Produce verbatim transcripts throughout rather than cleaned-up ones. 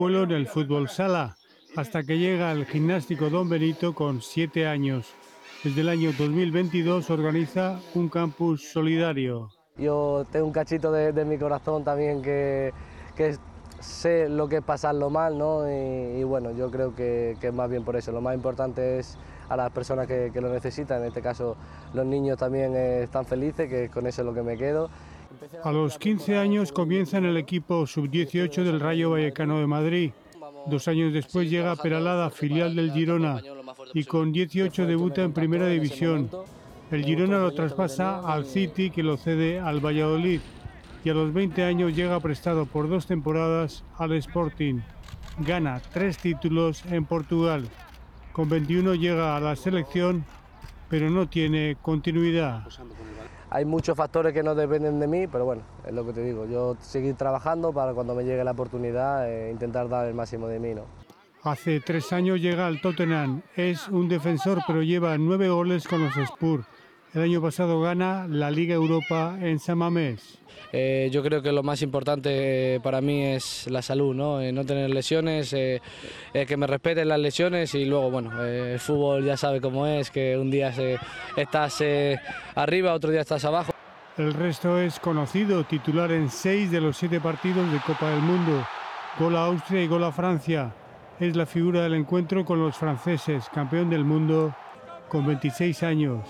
Vuelo en el fútbol sala, hasta que llega al gimnástico Don Benito con siete años. Desde el año dos mil veintidós organiza un campus solidario. Yo tengo un cachito de, de mi corazón también que, que sé lo que es pasarlo mal, ¿no? Y, y bueno, yo creo que, que es más bien por eso. Lo más importante es a las personas que, que lo necesitan, en este caso los niños también eh, están felices, que con eso es lo que me quedo. A los quince años comienza en el equipo sub dieciocho del Rayo Vallecano de Madrid. Dos años después llega a Peralada, filial del Girona, y con dieciocho debuta en Primera División. El Girona lo traspasa al City, que lo cede al Valladolid, y a los veinte años llega prestado por dos temporadas al Sporting. Gana tres títulos en Portugal. Con veintiuno llega a la selección, pero no tiene continuidad. Hay muchos factores que no dependen de mí, pero bueno, es lo que te digo, yo seguir trabajando para cuando me llegue la oportunidad eh, intentar dar el máximo de mí, ¿no? Hace tres años llega al Tottenham, es un defensor pero lleva nueve goles con los Spurs. El año pasado gana la Liga Europa en San Mamés. Eh, yo creo que lo más importante para mí es la salud, no, eh, no tener lesiones, eh, eh, que me respeten las lesiones y luego, bueno, eh, el fútbol ya sabe cómo es, que un día se, estás eh, arriba, otro día estás abajo. El resto es conocido, titular en seis de los siete partidos de Copa del Mundo. Gol a Austria y gol a Francia. Es la figura del encuentro con los franceses, campeón del mundo con veintiséis años.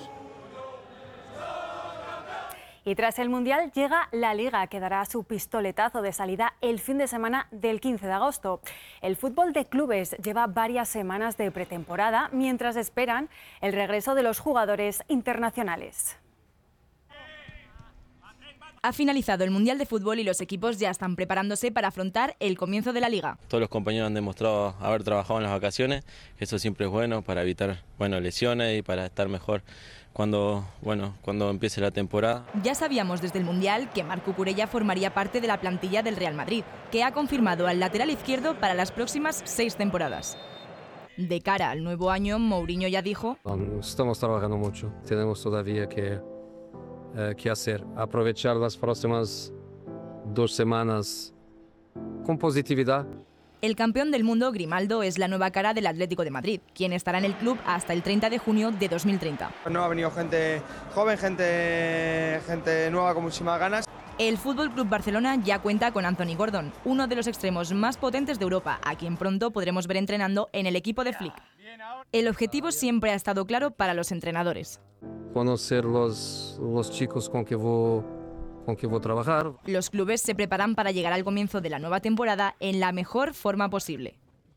Y tras el Mundial llega la Liga, que dará su pistoletazo de salida el fin de semana del quince de agosto. El fútbol de clubes lleva varias semanas de pretemporada mientras esperan el regreso de los jugadores internacionales. Ha finalizado el Mundial de Fútbol y los equipos ya están preparándose para afrontar el comienzo de la Liga. Todos los compañeros han demostrado haber trabajado en las vacaciones, eso siempre es bueno para evitar bueno, lesiones y para estar mejor cuando, bueno, cuando empiece la temporada. Ya sabíamos desde el Mundial que Marc Cucurella formaría parte de la plantilla del Real Madrid, que ha confirmado al lateral izquierdo para las próximas seis temporadas. De cara al nuevo año, Mourinho ya dijo: estamos trabajando mucho, tenemos todavía que... Eh, qué hacer, aprovechar las próximas dos semanas con positividad. El campeón del mundo, Grimaldo, es la nueva cara del Atlético de Madrid, quien estará en el club hasta el treinta de junio de dos mil treinta. No ha venido gente joven, gente, gente nueva con muchísimas ganas. El F C Barcelona ya cuenta con Anthony Gordon, uno de los extremos más potentes de Europa, a quien pronto podremos ver entrenando en el equipo de Flick. El objetivo siempre ha estado claro para los entrenadores: conocer los, los chicos con que voy, con que voy a trabajar. Los clubes se preparan para llegar al comienzo de la nueva temporada en la mejor forma posible.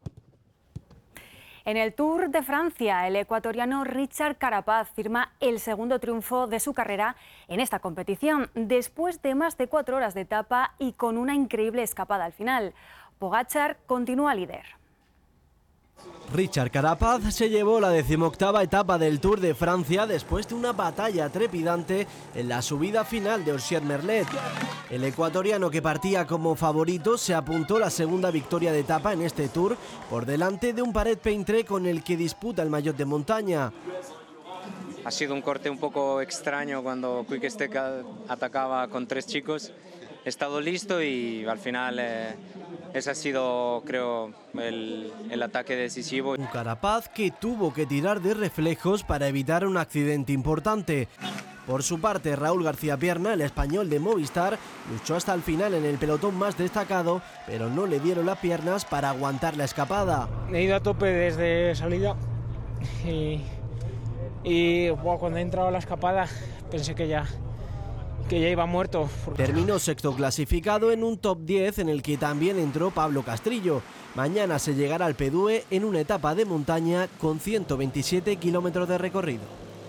En el Tour de Francia, el ecuatoriano Richard Carapaz firma el segundo triunfo de su carrera en esta competición, después de más de cuatro horas de etapa y con una increíble escapada al final. Pogačar continúa líder. Richard Carapaz se llevó la decimoctava etapa del Tour de Francia después de una batalla trepidante en la subida final de Orsières-Merlet. El ecuatoriano, que partía como favorito, se apuntó la segunda victoria de etapa en este Tour por delante de un Paret-Peintré con el que disputa el maillot de montaña. Ha sido un corte un poco extraño cuando Quick Step atacaba con tres chicos. He estado listo y al final eh, ese ha sido, creo, el, el ataque decisivo. Un Carapaz que tuvo que tirar de reflejos para evitar un accidente importante. Por su parte, Raúl García Pierna, el español de Movistar, luchó hasta el final en el pelotón más destacado, pero no le dieron las piernas para aguantar la escapada. He ido a tope desde salida y, y wow, cuando he entrado a la escapada pensé que ya... que ya iba muerto. Terminó sexto clasificado en un top diez en el que también entró Pablo Castrillo. Mañana se llegará al Pedúe en una etapa de montaña con ciento veintisiete kilómetros de recorrido.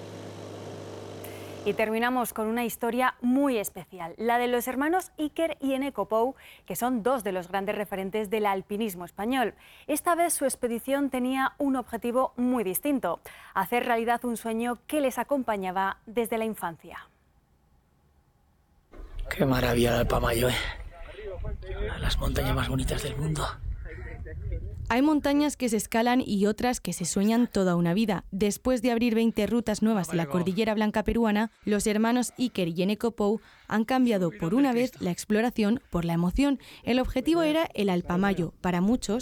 Y terminamos con una historia muy especial, la de los hermanos Iker y Eneko Pou, que son dos de los grandes referentes del alpinismo español. Esta vez su expedición tenía un objetivo muy distinto: hacer realidad un sueño que les acompañaba desde la infancia. Qué maravilla el Alpamayo, ¿eh? Las montañas más bonitas del mundo. Hay montañas que se escalan y otras que se sueñan toda una vida. Después de abrir veinte rutas nuevas en la Cordillera Blanca peruana, los hermanos Iker y Eneko Pou han cambiado por una vez la exploración por la emoción. El objetivo era el Alpamayo. Para muchos,